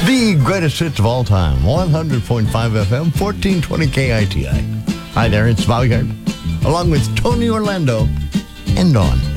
The greatest hits of all time, 100.5 FM, 1420 KITI. Hi there, it's Bobby Hart, along with Tony Orlando and Dawn.